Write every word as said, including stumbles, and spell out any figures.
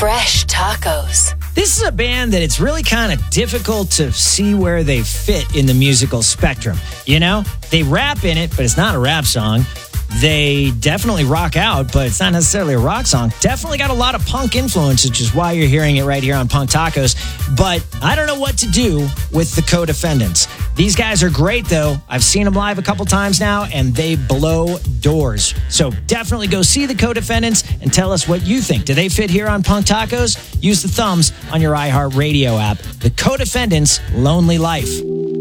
Fresh tacos. This is a band that it's really kind of difficult to see where they fit in the musical spectrum. You know, they rap in it, but it's not a rap song. They definitely rock out, but it's not necessarily a rock song. Definitely got a lot of punk influence, which is why you're hearing it right here on Punk Tacos. But I don't know what to do with the Co-Defendants. These guys are great, though. I've seen them live a couple times now, and they blow doors. So definitely go see the Co-Defendants and tell us what you think. Do they fit here on Punk Tacos? Use the thumbs on your iHeartRadio app. The Co-Defendants, Lonely Life.